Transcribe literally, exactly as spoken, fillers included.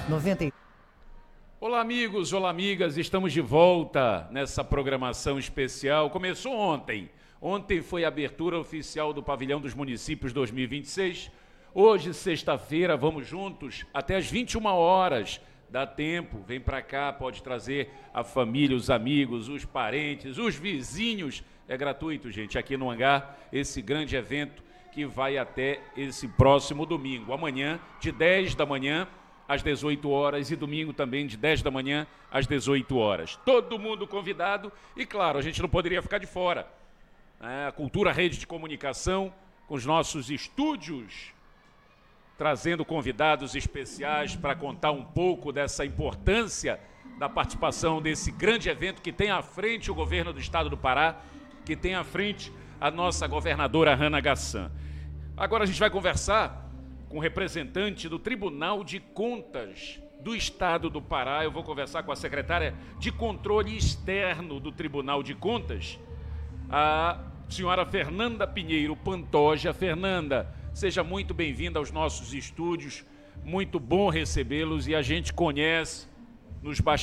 noventa. Olá amigos, olá amigas, estamos de volta nessa programação especial. Começou ontem, ontem foi a abertura oficial do Pavilhão dos Municípios dois mil e vinte e seis. Hoje, sexta-feira, vamos juntos até às vinte e uma horas. Dá tempo, vem para cá, pode trazer a família, os amigos, os parentes, os vizinhos. É gratuito, gente, aqui no Hangar, esse grande evento que vai até esse próximo domingo. Amanhã, de dez da manhã às dezoito horas e domingo também de dez da manhã às dezoito horas. Todo mundo convidado e, claro, a gente não poderia ficar de fora. É, a Cultura Rede de Comunicação, com os nossos estúdios, trazendo convidados especiais para contar um pouco dessa importância da participação desse grande evento que tem à frente o governo do estado do Pará, que tem à frente a nossa governadora Hannah Gassan. Agora a gente vai conversar com o representante do Tribunal de Contas do Estado do Pará. Eu vou conversar com a secretária de Controle Externo do Tribunal de Contas, a senhora Fernanda Pinheiro Pantoja. Fernanda, seja muito bem-vinda aos nossos estúdios, muito bom recebê-los, e a gente conhece nos bastidores